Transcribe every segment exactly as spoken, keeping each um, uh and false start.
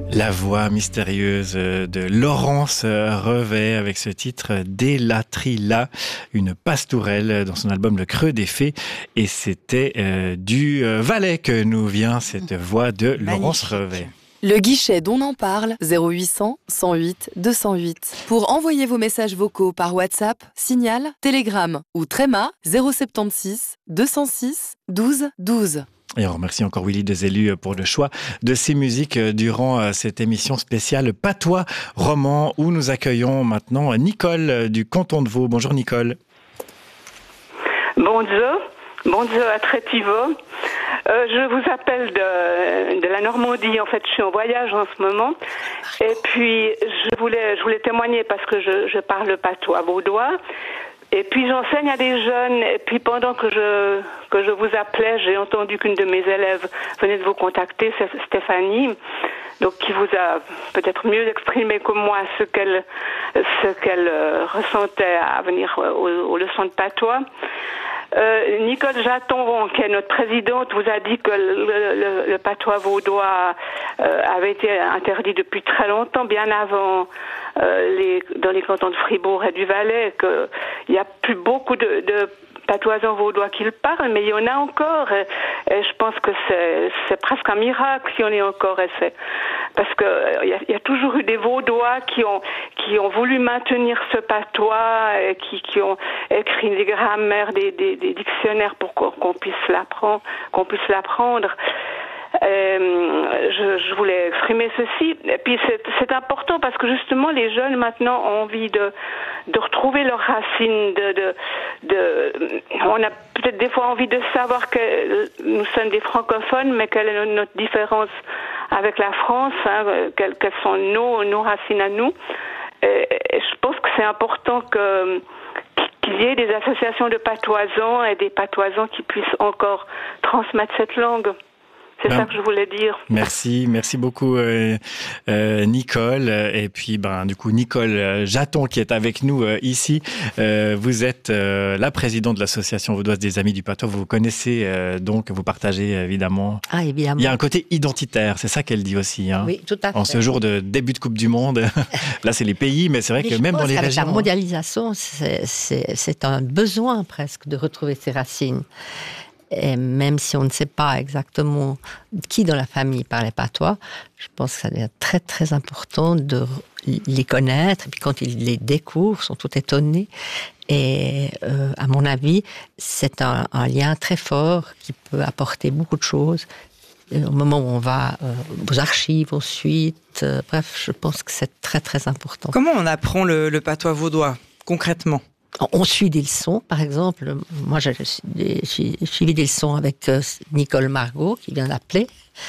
La voix mystérieuse de Laurence Revet avec ce titre « Délatrilla », une pastourelle dans son album Le Creux des Fées. Et c'était euh, du Valais que nous vient cette voix de Laurence Revet. Le guichet d'On en parle, zéro huit cents, cent huit, deux cent huit. Pour envoyer vos messages vocaux par WhatsApp, Signal, Telegram ou Tréma, zéro soixante-seize, deux cent six, douze, douze. Et on remercie encore Willy Desélus pour le choix de ces musiques durant cette émission spéciale Patois Roman, où nous accueillons maintenant Nicole du canton de Vaud. Bonjour Nicole. Bonjour, bonjour à Trétivo. Euh, je vous appelle de, de la Normandie. En fait, je suis en voyage en ce moment. Et puis, je voulais, je voulais témoigner parce que je, je parle patois vaudois. Et puis j'enseigne à des jeunes, et puis pendant que je que je vous appelais, j'ai entendu qu'une de mes élèves venait de vous contacter, c'est Stéphanie, donc qui vous a peut-être mieux exprimé que moi ce qu'elle ce qu'elle euh, ressentait à venir aux, aux leçons de patois. Euh, Nicole Jaton, qui est notre présidente, vous a dit que le, le, le patois vaudois euh, avait été interdit depuis très longtemps, bien avant euh, les, dans les cantons de Fribourg et du Valais, qu'il n'y a plus beaucoup de, de patoisans vaudois qui le parlent, mais il y en a encore, et, et je pense que c'est, c'est presque un miracle si on est encore, et c'est, parce que il y, y a toujours eu des Vaudois qui ont qui ont voulu maintenir ce patois, et qui qui ont écrit des grammaires, des des, des dictionnaires pour qu'on, qu'on puisse l'apprendre, qu'on puisse l'apprendre. Euh, je, je voulais exprimer ceci. Et puis c'est, c'est important parce que justement les jeunes maintenant ont envie de de retrouver leurs racines. De, de, de, on a peut-être des fois envie de savoir que nous sommes des francophones, mais quelle est notre différence avec la France, hein, quelles, quelles sont nos, nos racines à nous. Et, et je pense que c'est important que qu'il y ait des associations de patoisans et des patoisans qui puissent encore transmettre cette langue. C'est ben, ça que je voulais dire. Merci, merci beaucoup euh, euh, Nicole. Et puis ben du coup Nicole Jaton qui est avec nous euh, ici. Euh, vous êtes euh, la présidente de l'association vaudoise des Amis du Patois. Vous vous connaissez euh, donc, vous partagez évidemment. Ah évidemment. Il y a un côté identitaire, c'est ça qu'elle dit aussi. Hein. Oui, tout à fait. En ce jour de début de Coupe du Monde, là c'est les pays, mais c'est vrai mais que même dans les régions. La mondialisation, c'est, c'est, c'est un besoin presque de retrouver ses racines. Et même si on ne sait pas exactement qui dans la famille parlait patois, je pense que ça devient très très important de les connaître. Et puis quand ils les découvrent, ils sont tout étonnés. Et euh, à mon avis, c'est un, un lien très fort qui peut apporter beaucoup de choses. Et au moment où on va euh, aux archives ensuite, euh, bref, je pense que c'est très très important. Comment on apprend le, le patois vaudois concrètement ? On suit des leçons, par exemple. Moi, j'ai suivi des leçons avec Nicole Margot, qui vient d'appeler.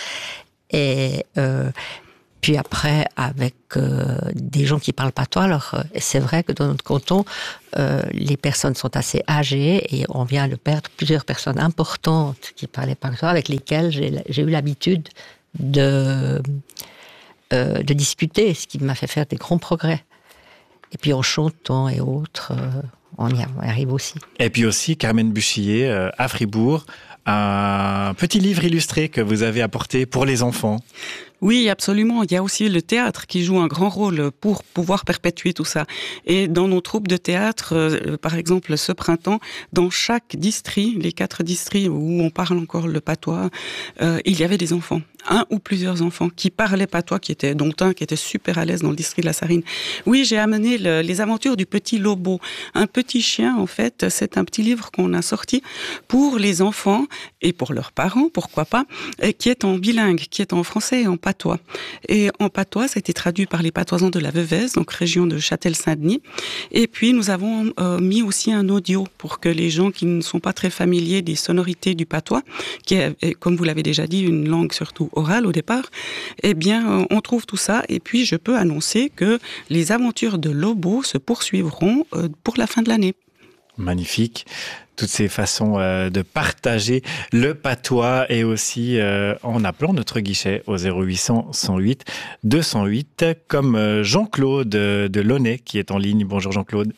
Et euh, puis après, avec euh, des gens qui parlent patois. Alors, euh, c'est vrai que dans notre canton, euh, les personnes sont assez âgées et on vient de perdre plusieurs personnes importantes qui parlaient patois, avec lesquelles j'ai, j'ai eu l'habitude de, euh, de discuter, ce qui m'a fait faire des grands progrès. Et puis en chantant et autres, euh, on y arrive aussi. Et puis aussi, Carmen Buchillet, euh, à Fribourg, un petit livre illustré que vous avez apporté pour les enfants. Oui, absolument. Il y a aussi le théâtre qui joue un grand rôle pour pouvoir perpétuer tout ça. Et dans nos troupes de théâtre, euh, par exemple, ce printemps, dans chaque district, les quatre districts où on parle encore le patois, euh, il y avait des enfants. Un ou plusieurs enfants qui parlaient patois, qui étaient, dont un qui était super à l'aise dans le district de la Sarine. Oui, j'ai amené le, les aventures du petit Lobo. Un petit chien, en fait, c'est un petit livre qu'on a sorti pour les enfants et pour leurs parents, pourquoi pas, et qui est en bilingue, qui est en français et en patois. Et en patois, ça a été traduit par les patoisans de la Veuvez, donc région de Châtel-Saint-Denis. Et puis, nous avons euh, mis aussi un audio pour que les gens qui ne sont pas très familiers des sonorités du patois, qui est, comme vous l'avez déjà dit, une langue surtout orale au départ, eh bien, on trouve tout ça. Et puis, je peux annoncer que les aventures de Lobo se poursuivront euh, pour la fin de l'année. Magnifique. Toutes ces façons euh, de partager le patois et aussi euh, en appelant notre guichet au zéro huit cents, cent huit, deux cent huit, comme euh, Jean-Claude de Launay qui est en ligne. Bonjour Jean-Claude.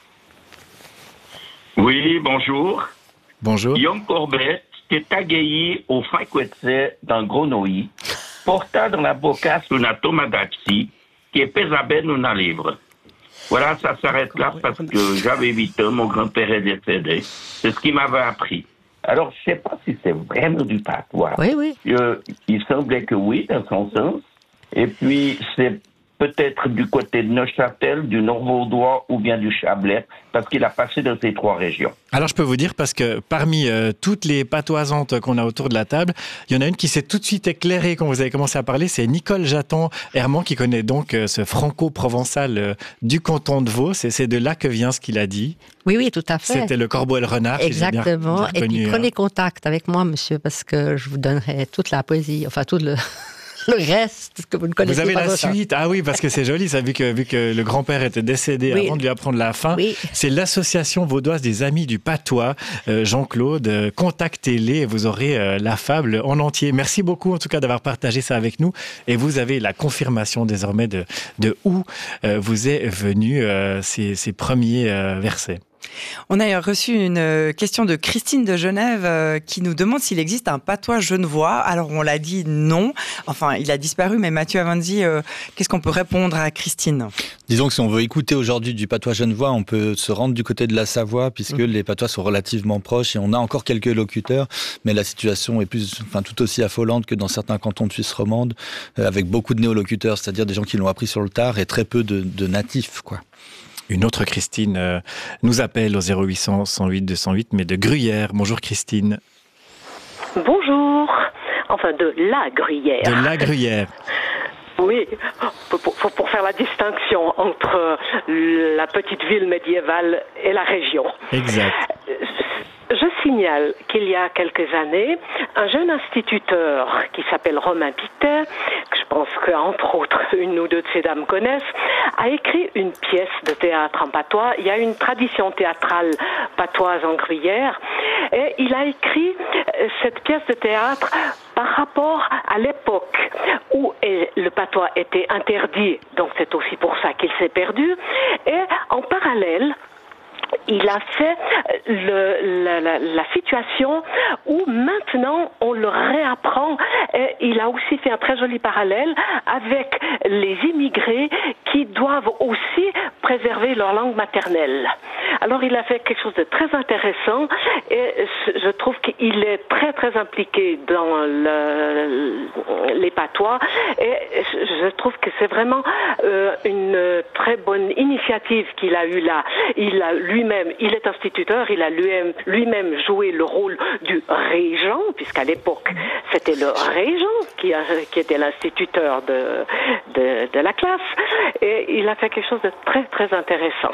Oui, bonjour. Bonjour. Guillaume Corbet, qui est agayé au Fakwetse dans Grenouille. porta dans la boca una tomadacci qui pesa ben una livre. Voilà, ça s'arrête là parce que j'avais huit ans, mon grand-père est décédé. C'est ce qu'il m'avait appris. Alors, je ne sais pas si c'est vraiment du patois. Oui, oui. Euh, il semblait que oui, dans son sens. Et puis, c'est peut-être du côté de Neuchâtel, du Nord-Vaudois ou bien du Chablais, parce qu'il a passé dans ces trois régions. Alors je peux vous dire, parce que parmi euh, toutes les patoisantes qu'on a autour de la table, il y en a une qui s'est tout de suite éclairée quand vous avez commencé à parler, c'est Nicole Jaton-Herman qui connaît donc euh, ce franco-provençal euh, du canton de Vaud. C'est, c'est de là que vient ce qu'il a dit. Oui, oui, tout à fait. C'était le corbeau et le renard. Exactement. Si j'ai bien, bien et puis prenez contact avec moi, monsieur, parce que je vous donnerai toute la poésie, enfin tout le... le reste que vous ne connaissez pas. Vous avez pas la suite. Ah oui, parce que c'est joli, ça, vu que, vu que le grand-père était décédé oui. avant de lui apprendre la fin. Oui. C'est l'association vaudoise des Amis du Patois. Euh, Jean-Claude, euh, contactez-les et vous aurez euh, la fable en entier. Merci beaucoup, en tout cas, d'avoir partagé ça avec nous. Et vous avez la confirmation désormais de, de où euh, vous est venu euh, ces, ces premiers euh, versets. On a reçu une question de Christine de Genève qui nous demande s'il existe un patois genevois. Alors on l'a dit non, enfin il a disparu, mais Mathieu Avanzi, euh, qu'est-ce qu'on peut répondre à Christine ? Disons que si on veut écouter aujourd'hui du patois genevois, on peut se rendre du côté de la Savoie, puisque mmh. les patois sont relativement proches et on a encore quelques locuteurs, mais la situation est plus, enfin, tout aussi affolante que dans certains cantons de Suisse romande, euh, avec beaucoup de néolocuteurs, c'est-à-dire des gens qui l'ont appris sur le tard et très peu de, de natifs, quoi. Une autre Christine euh, nous appelle au zéro huit cent, cent huit, deux cent huit, mais de Gruyère. Bonjour Christine. Bonjour. Enfin, de la Gruyère. De la Gruyère. Oui, pour, pour, pour faire la distinction entre la petite ville médiévale et la région. Exact. Je signale qu'il y a quelques années, un jeune instituteur qui s'appelle Romain Pittet, que je pense qu'entre autres une ou deux de ces dames connaissent, a écrit une pièce de théâtre en patois. Il y a une tradition théâtrale patoise en Gruyère et il a écrit cette pièce de théâtre par rapport à l'époque où le patois était interdit, donc c'est aussi pour ça qu'il s'est perdu, et en parallèle, il a fait le, la, la, la situation où maintenant on le réapprend. Et il a aussi fait un très joli parallèle avec les immigrés qui doivent aussi préserver leur langue maternelle. Alors il a fait quelque chose de très intéressant et je trouve qu'il est très très impliqué dans le, les patois et je trouve que c'est vraiment euh, une très bonne initiative qu'il a eue là. Il a lui-même, il est instituteur, il a lui-même, lui-même joué le rôle du régent, puisqu'à l'époque c'était le régent qui, a, qui était l'instituteur de, de, de la classe et il a fait quelque chose de très très intéressant.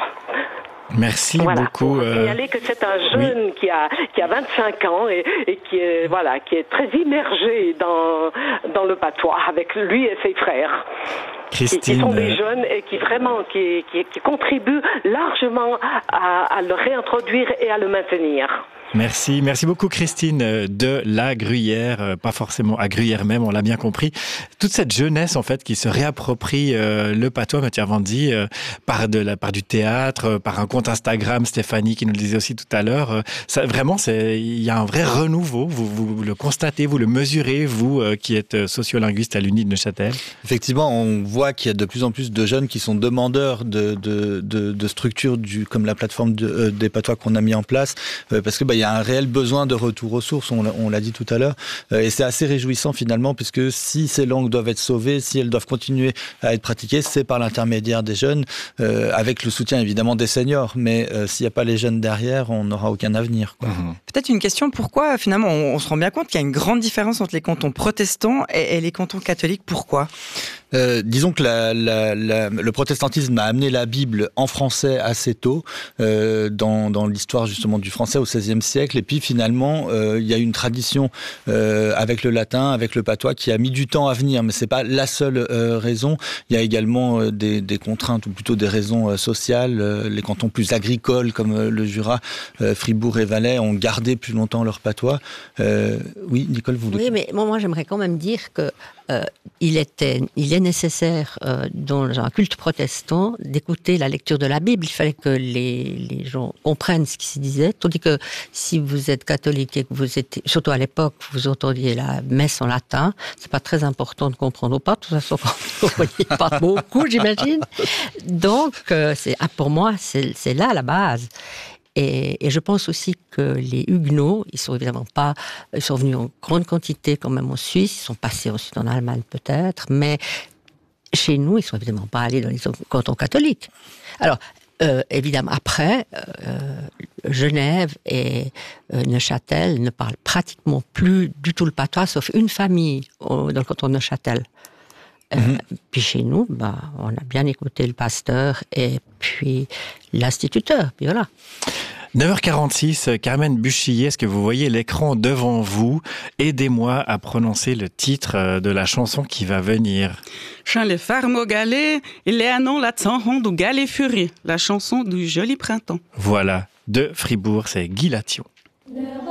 Merci voilà, beaucoup. Pour signaler que c'est un jeune oui. qui a qui a vingt-cinq ans et, et qui est voilà qui est très immergé dans dans le patois avec lui et ses frères. Christine, qui, qui sont des jeunes et qui vraiment qui qui, qui contribuent largement à, à le réintroduire et à le maintenir. Merci, merci beaucoup Christine de la Gruyère, pas forcément à Gruyère même, on l'a bien compris. Toute cette jeunesse en fait qui se réapproprie euh, le patois, Mathieu Avanzi, euh, par de la, par du théâtre, par un compte Instagram, Stéphanie qui nous le disait aussi tout à l'heure. Euh, ça, vraiment, c'est, il y a un vrai renouveau. Vous, vous, vous le constatez, vous le mesurez, vous euh, qui êtes sociolinguiste à l'Uni de Neuchâtel. Effectivement, on voit qu'il y a de plus en plus de jeunes qui sont demandeurs de, de, de, de structures du, comme la plateforme de, euh, des patois qu'on a mis en place, euh, parce que bah, il y a un réel besoin de retour aux sources, on l'a, on l'a dit tout à l'heure, euh, et c'est assez réjouissant finalement, puisque si ces langues doivent être sauvées, si elles doivent continuer à être pratiquées, c'est par l'intermédiaire des jeunes, euh, avec le soutien évidemment des seniors, mais euh, s'il n'y a pas les jeunes derrière, on n'aura aucun avenir, quoi. Mmh. Peut-être une question, pourquoi finalement on, on se rend bien compte qu'il y a une grande différence entre les cantons protestants et, et les cantons catholiques, pourquoi ? Euh, disons que la, la, la, le protestantisme a amené la Bible en français assez tôt, euh, dans, dans l'histoire justement du français au seizième siècle, et puis finalement euh, il y a une tradition euh, avec le latin, avec le patois qui a mis du temps à venir, mais c'est pas la seule euh, raison. Il y a également euh, des, des contraintes ou plutôt des raisons euh, sociales. Euh, les cantons plus agricoles comme euh, le Jura, euh, Fribourg et Valais ont gardé plus longtemps leur patois. Euh, oui, Nicole, vous voulez... Oui, mais moi, moi j'aimerais quand même dire que euh, il, était, il est nécessaire euh, dans un culte protestant d'écouter la lecture de la Bible. Il fallait que les, les gens comprennent ce qui se disait, tandis que si vous êtes catholique et que vous êtes, surtout à l'époque, vous entendiez la messe en latin, c'est pas très important de comprendre ou pas. De toute façon, vous ne comprenez pas beaucoup, j'imagine. Donc, euh, c'est, ah, pour moi, c'est, c'est là la base. Et, et je pense aussi que les Huguenots, ils sont évidemment pas, ils sont venus en grande quantité quand même en Suisse, ils sont passés ensuite en Allemagne peut-être, mais chez nous, ils sont évidemment pas allés dans les cantons catholiques. Alors, euh, évidemment, après, euh, Genève et euh, Neuchâtel ne parlent pratiquement plus du tout le patois, sauf une famille au, dans le canton de Neuchâtel. Euh, mmh. Puis chez nous, bah, on a bien écouté le pasteur et puis l'instituteur, puis voilà. neuf heures quarante-six, Carmen Buchillet, est-ce que vous voyez l'écran devant vous? Aidez-moi à prononcer le titre de la chanson qui va venir. Chant les farmo galé, il est un nom la tsanhon du galé furie, la chanson du joli printemps. Voilà, de Fribourg, c'est Guy Lation.